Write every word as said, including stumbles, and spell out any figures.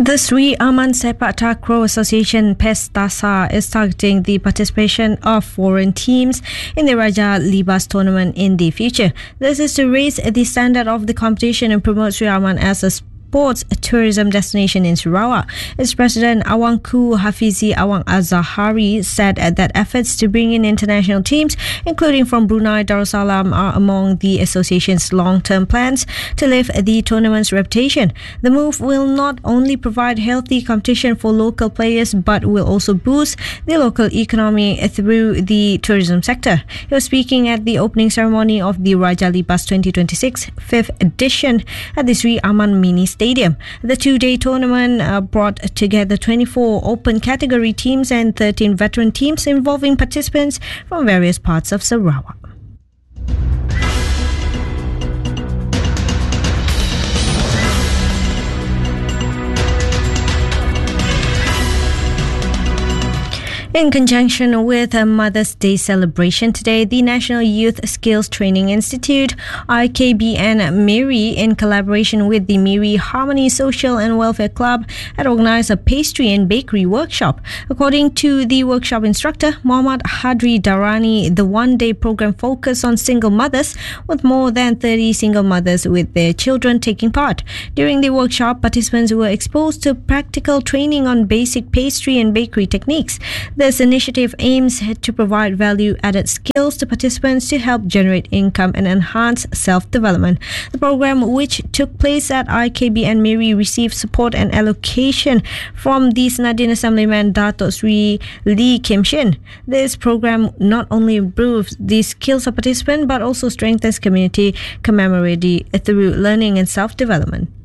The Sri Aman Sepak Takraw Association Pestasa is targeting the participation of foreign teams in the Raja Libas tournament in the future. This is to raise the standard of the competition and promote Sri Aman as a sports tourism destination in Sarawak. Its president Awangku Hafizi Awang Azahari said that efforts to bring in international teams, including from Brunei Darussalam, are among the association's long-term plans to lift the tournament's reputation. The move will not only provide healthy competition for local players but will also boost the local economy through the tourism sector. He was speaking at the opening ceremony of the Raja Libas twenty twenty-six fifth edition at the Sri Aman Mini Stadium. The two-day tournament uh, brought together twenty-four open category teams and thirteen veteran teams involving participants from various parts of Sarawak. In conjunction with a Mother's Day celebration today, the National Youth Skills Training Institute, I K B N Miri, in collaboration with the Miri Harmony Social and Welfare Club, had organized a pastry and bakery workshop. According to the workshop instructor, Muhammad Hadri Darani, the one-day program focused on single mothers, with more than thirty single mothers with their children taking part. During the workshop, participants were exposed to practical training on basic pastry and bakery techniques. This initiative aims to provide value-added skills to participants to help generate income and enhance self-development. The program, which took place at I K B N Miri, received support and allocation from the Senadin Assemblyman Dato Sri Lee Kim Shin. This program not only improves the skills of participants but also strengthens community camaraderie through learning and self-development.